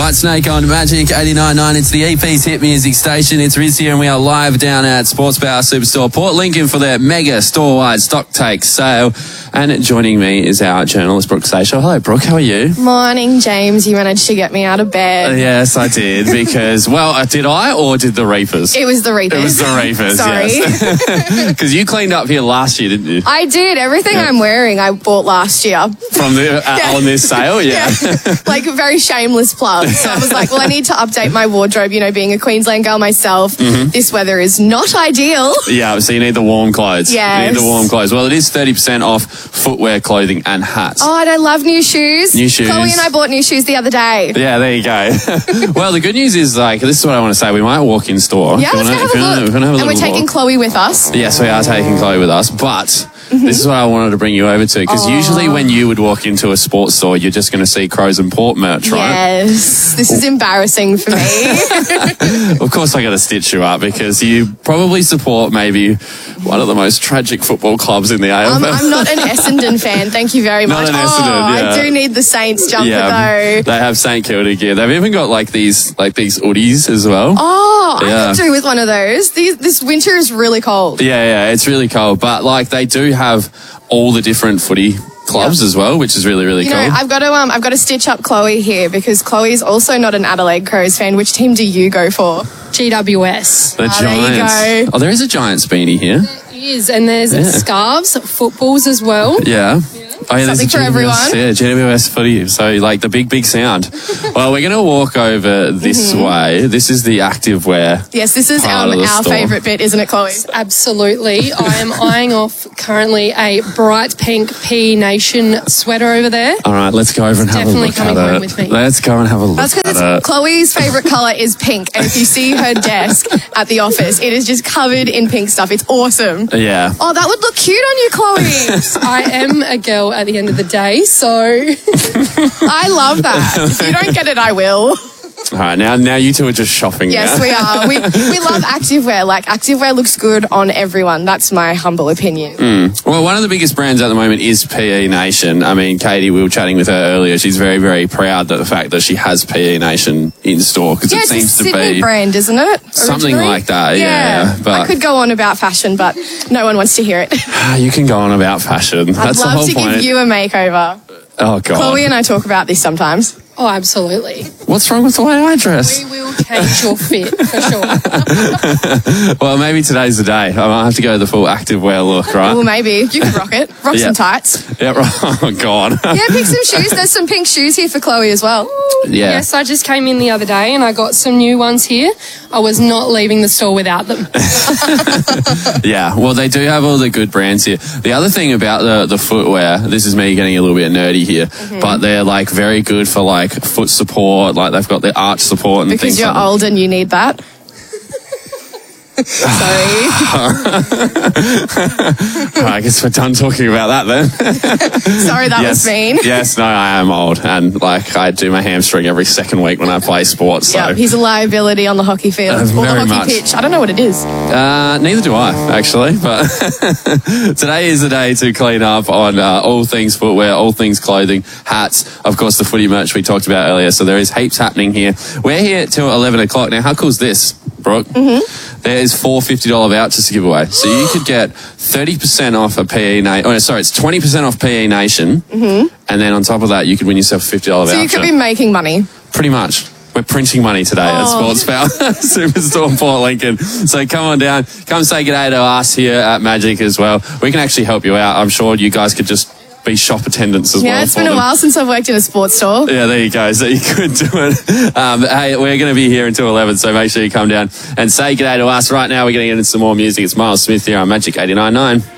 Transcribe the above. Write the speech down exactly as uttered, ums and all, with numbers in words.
White Snake on Magic eighty-nine point nine. It's the E P's hit music station. It's Riz here and we are live down at Sports Power Superstore Port Lincoln for their mega store-wide stock take sale. And joining me is our journalist, Brooke Sashaw. Hello, Brooke. How are you? Morning, James. You managed to get me out of bed. Uh, yes, I did. Because, well, uh, did I or did the Reapers? It was the Reapers. It was the Reapers, Sorry. yes. Because you cleaned up here last year, didn't you? I did. Everything Yeah. I'm wearing, I bought last year. From the uh, Yeah. on this sale, yeah. Yeah. Like a very shameless plug. So I was like, well, I need to update my wardrobe. You know, being a Queensland girl myself, Mm-hmm. this weather is not ideal. Yeah, so you need the warm clothes. Yes. You need the warm clothes. Well, it is thirty percent off footwear, clothing and hats. Oh, and I love new shoes. New shoes. Chloe and I bought new shoes the other day. Yeah, there you go. Well, the good news is, like, this is what I want to say. We might walk in store. Yeah, If you let's wanna- go have if you a wanna- look. if you wanna have a And we're little taking walk. Chloe with us. Yes, we are taking Chloe with us, but this is what I wanted to bring you over to, because usually when you would walk into a sports store, you're just going to see Crows and Port merch, right? Yes. This is embarrassing for me. Of course I got to stitch you up, because you probably support maybe one of the most tragic football clubs in the A F L. I'm, I'm not an Essendon fan. Thank you very Not much. an oh, Essendon, yeah. I do need the Saints jumper though. They have Saint Kilda gear. They've even got like these like these hoodies as well. Oh, I Yeah. could do with one of those. These, this winter is really cold. Yeah, yeah, it's really cold. But like they do have all the different footy clubs as well, which is really, really You cool. know, I've got to um, I've got to stitch up Chloe here because Chloe's also not an Adelaide Crows fan. Which team do you go for? G W S. the Ah, there you Giants. go. Oh, there is a Giants beanie here. It is, and there's Yeah. scarves, footballs as well. Yeah. Oh, yeah, there's Something a for G W S, everyone. Yeah, G W S footy. So, like, the big, big sound. Well, we're going to walk over this way. This is the activewear. Yes, this is Part um, of the our store. favourite bit, isn't it, Chloe? Absolutely. I am eyeing off currently a bright pink P E Nation sweater over there. All right, let's go over and have Definitely a look coming at home it. with me. Let's go and have a look That's at because it. Chloe's favourite colour is pink, and if you see her desk at the office, it is just covered in pink stuff. It's awesome. Yeah. Oh, that would look cute on you, Chloe. I am a girl at the end of the day, so I love that. If you don't get it, I will. All right, now, now you two are just shopping. Yes, now. we are. We we love activewear. Like, activewear looks good on everyone. That's my humble opinion. Well, one of the biggest brands at the moment is P E Nation. I mean, Katie, we were chatting with her earlier. She's very, very proud that the fact that she has P E Nation in store, because Yeah, it it's a seems to Sydney be brand, isn't it? something originally? like that. Yeah, but I could go on about fashion, but no one wants to hear it. you can go on about fashion. I'd That's the love whole to point. give you a makeover. oh God, Chloe and I talk about this sometimes. oh, absolutely. what's wrong with the way I dress? We will change your fit for sure. Well, maybe today's the day. I might have to go the full activewear look, right? Well, maybe you could rock it. Rock Yeah. some tights. Yeah, right. Oh God. Yeah, pick some shoes. There's some pink shoes here for Chloe as well. Yeah. Yes, I just came in the other day and I got some new ones here. I was not leaving the store without them. Yeah, well, they do have all the good brands here. The other thing about the, the footwear, this is me getting a little bit nerdy here, Mm-hmm. but they're like very good for like foot support. Like they've got the arch support and Because things you're like that. old and you need that. Sorry. I guess we're done talking about that then. Sorry, that yes, was mean. yes, no, I am old, and like I do my hamstring every second week when I play sports. So Yeah, he's a liability on the hockey field Uh, or the very hockey much. pitch. I don't know what it is. Uh, neither do I, actually. But today is the day to clean up on uh, all things footwear, all things clothing, hats, of course, the footy merch we talked about earlier. So there is heaps happening here. We're here till eleven o'clock. Now, how cool is this, Brooke? Mm-hmm. There is four fifty dollars vouchers to give away. So you could get thirty percent off a P E Nation. Oh, sorry, it's twenty percent off P E Nation. Mm-hmm. And then on top of that, you could win yourself a fifty dollars So voucher. you could be making money. Pretty much. We're printing money today at Oh. Sports Power Superstore Port Lincoln. So come on down, come say g'day to us here at Magic as well. We can actually help you out. I'm sure you guys could just be shop attendants as well. Yeah, it's for been a them. while since I've worked in a sports store. Yeah, there you go. So you could do it. Um, hey, we're going to be here until eleven, so make sure you come down and say g'day to us. Right now, we're going to get into some more music. It's Miles Smith here on Magic eighty-nine point nine.